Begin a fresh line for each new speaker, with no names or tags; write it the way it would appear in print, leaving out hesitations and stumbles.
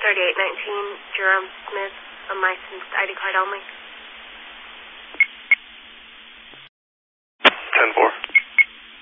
3819 Jerome Smith, a licensed ID card only.